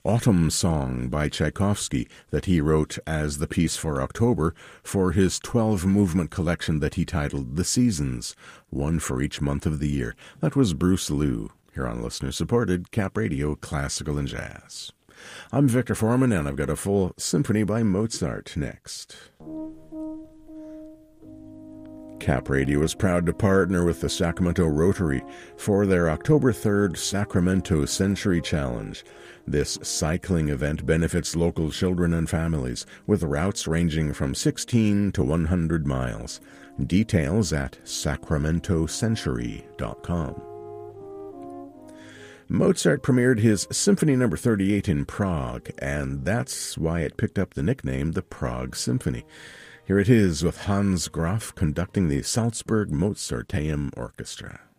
Autumn Song by Tchaikovsky that he wrote as the piece for October for his 12-movement collection that he titled The Seasons, one for each month of the year. That was Bruce Liu, here on listener-supported Cap Radio Classical and Jazz. I'm Victor Foreman, and I've got a full symphony by Mozart next. Cap Radio is proud to partner with the Sacramento Rotary for their October 3rd Sacramento Century Challenge. This cycling event benefits local children and families with routes ranging from 16 to 100 miles. Details at sacramentocentury.com. Mozart premiered his Symphony No. 38 in Prague, and that's why it picked up the nickname the Prague Symphony. Here it is with Hans Graf conducting the Salzburg Mozarteum Orchestra.